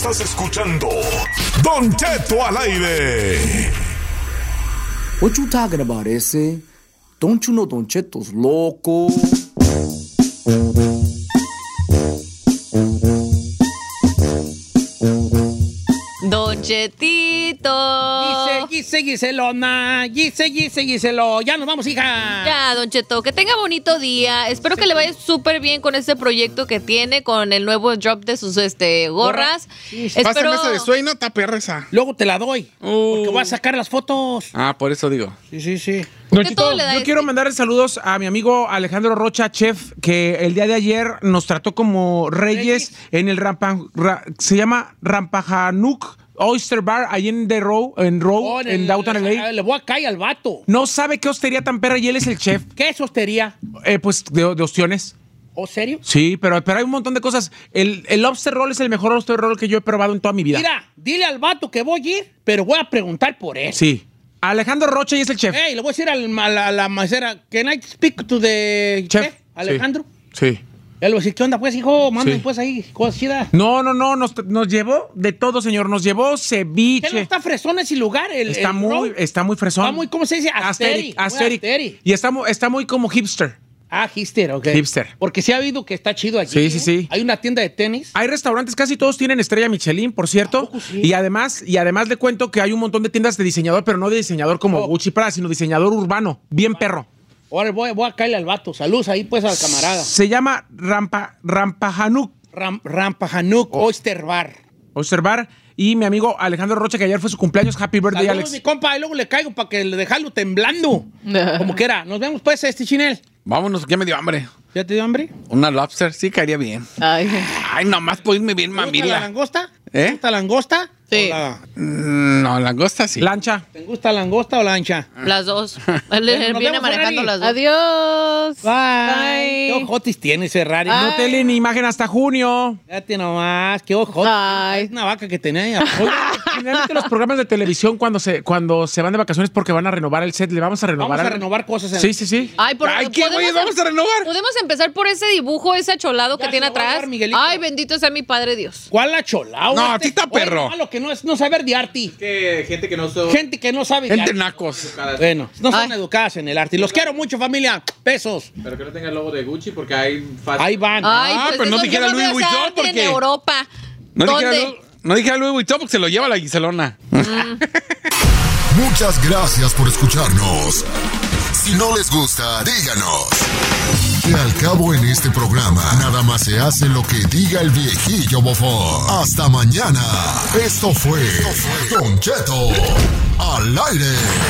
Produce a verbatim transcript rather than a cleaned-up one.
Estás escuchando Don Cheto al aire. What you talking about, ese? Don't you know Don Cheto's loco? Don Chetito. Gise, Gise, Giselona. Gise, Gise, Giselo. Ya nos vamos, hija. Ya, Don Cheto, que tenga bonito día. Espero que le vaya súper bien con este proyecto que tiene, con el nuevo drop de sus este, gorras. Sí, sí. Espero... Pásame esa de sueño, está perra esa. Luego te la doy. Uh. Porque voy a sacar las fotos. Ah, por eso digo. Sí, sí, sí. Don Que Chito, todo le da yo este- quiero mandarle saludos a mi amigo Alejandro Rocha, chef, que el día de ayer nos trató como reyes, Reyes. en el Rampa, ra- se llama Rampahanuk Oyster Bar, ahí en The Row, en Row, Oh, en, el- Downtown L A. Le voy a caer al vato. No sabe qué hostería tan perra y él es el chef. ¿Qué es hostería? Eh, pues de, de ostiones. ¿O serio? Sí, pero, pero hay un montón de cosas. El, el lobster roll es el mejor lobster roll que yo he probado en toda mi vida. Mira, dile al vato que voy a ir, pero voy a preguntar por él. Sí. Alejandro Rocha y es el chef. Ey, le voy a decir al- a la, a la macera, can I speak to the Chef. ¿qué? Alejandro. Sí. Él va a decir, ¿qué onda, pues, hijo? Manden, Sí. pues, ahí, cosas chidas. No, no, no, nos, nos llevó de todo, señor. Nos llevó ¿Qué no ceviche. está fresón ese lugar? El, Está el muy, road? está muy fresón. Está muy, ¿cómo se dice? Asteri. Asteric. Asteric. Muy asteri. Y está, mu- está muy como hipster. Ah, hipster, ok. Hipster. Porque sí ha habido que está chido aquí. Sí, sí, ¿eh? sí. Hay una tienda de tenis. Hay restaurantes, casi todos tienen estrella Michelin, por cierto. ¿A poco sí? Y además, y además le cuento que hay un montón de tiendas de diseñador, pero no de diseñador como Oh. Gucci Prada, sino diseñador urbano. Bien perro. Ahora voy, voy a caerle al vato. Saludos ahí, pues, al camarada. Se llama Rampa, Rampahanuk Ram, Rampahanuk Oh. Oyster Bar. Observar. Y mi amigo Alejandro Rocha, que ayer fue su cumpleaños. Happy birthday, Saludos, mi Alex. compa. Y luego le caigo para que le dejarlo temblando. Como quiera. Nos vemos, pues, este chinel. Vámonos, ya me dio hambre. ¿Ya te dio hambre? Una lobster, sí caería bien. Ay. Ay, nomás por irme bien, ¿Te gusta la mamila. langosta? ¿Eh? ¿Te gusta la langosta? Sí. ¿O la- Mm, No, langosta sí. Lancha. ¿Te gusta langosta o lancha? Las dos. Él Bueno, nos viene vemos, manejando Ferrari. las dos. Adiós. Bye. ¿Qué ojotis tiene ese Ferrari? No te leen imagen hasta junio. Fíjate nomás, qué ojotis. Ay. Es una vaca que tenía ahí. Oigan, generalmente los programas de televisión cuando se, cuando se van de vacaciones porque van a renovar el set, le vamos a renovar. Vamos a al- renovar cosas. En Sí, sí, sí. Ay, por, Ay, ¿qué, güey? em- ¿Vamos a renovar? Podemos empezar por ese dibujo, ese acholado Ya que tiene se lo va a atrás. dar Miguelito. Ay, bendito sea mi padre Dios. ¿Cuál la cholao? No, a ti está perro. Lo que no es no saber de arte. Que gente que no so- Gente que no sabe de Gente arte. nacos. Bueno, no son Ay. educadas en el arte. Los quiero mucho, familia. Besos. Pero que no tenga el logo de Gucci porque hay Ahí van. Ay, Ah, pues pero no eso dijera yo no Louis veo esa Vuitton, arte en porque- Europa. No dijera, ¿Dónde? Lu- no dijera Louis Vuitton porque se lo lleva la Giselona. Muchas gracias por escucharnos. Si no les gusta, díganos. Que al cabo en este programa, nada más se hace lo que diga el viejillo bofón. Hasta mañana. Esto fue Don Cheto al aire.